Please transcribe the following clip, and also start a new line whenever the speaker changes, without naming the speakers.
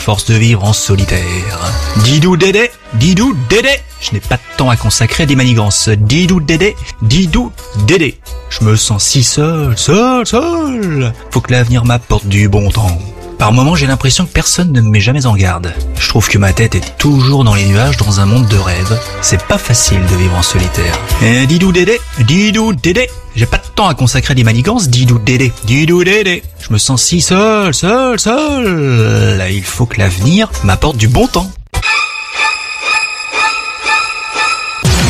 force de vivre en solitaire. Didou Dédé, je n'ai pas de temps à consacrer à des manigances. Didou Dédé. Je me sens si seul. Faut que l'avenir m'apporte du bon temps. Par moments, j'ai l'impression que personne ne me met jamais en garde. Je trouve que ma tête est toujours dans les nuages dans un monde de rêve. C'est pas facile de vivre en solitaire. Didou Dédé. J'ai pas de temps à consacrer à des manigances. Didou Dédé. Je me sens si seul. Il faut que l'avenir m'apporte du bon temps.